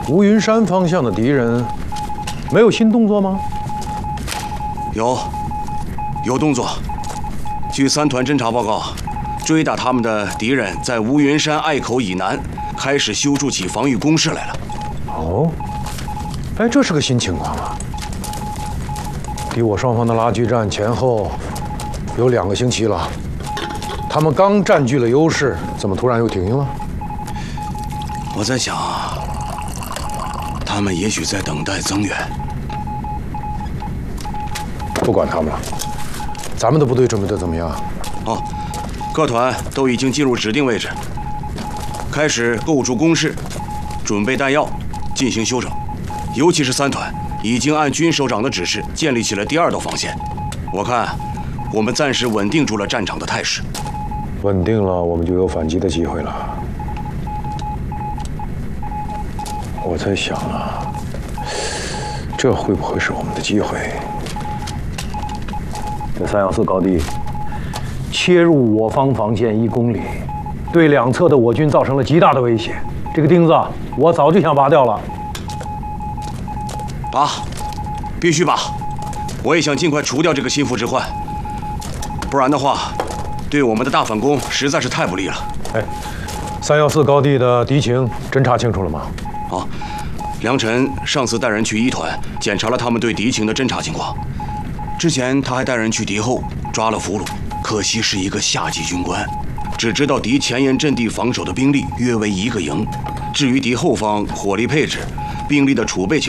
乌云山方向的敌人没有新动作吗？ 有动作。据3团侦察报告，追打他们的敌人在乌云山隘口以南开始修筑起防御工事来了。 哦，哎，这是个新情况啊！敌我双方的拉锯战前后有2个星期了，他们刚占据了优势，怎么突然又停了？ 我在想，他们也许在等待增援。 不管他们了，咱们的部队准备的怎么样？ 哦，各团都已经进入指定位置，开始构筑工事，准备弹药，进行休整。尤其是3团，已经按军首长的指示建立起了第2道防线。我看，我们暂时稳定住了战场的态势。 稳定了，我们就有反击的机会了。我在想啊，这会不会是我们的机会？这314高地切入我方防线1公里，对2侧的我军造成了极大的威胁。这个钉子啊，我早就想拔掉了。 拔，必须拔！我也想尽快除掉这个心腹之患，不然的话，对我们的大反攻实在是太不利了。 哎，314高地的敌情侦查清楚了吗？ 啊，梁晨上次带人去1团检查了他们对敌情的侦察情况。之前他还带人去敌后抓了俘虏，可惜是一个下级军官，只知道敌前沿阵地防守的兵力约为1个营，至于敌后方火力配置、兵力的储备情况。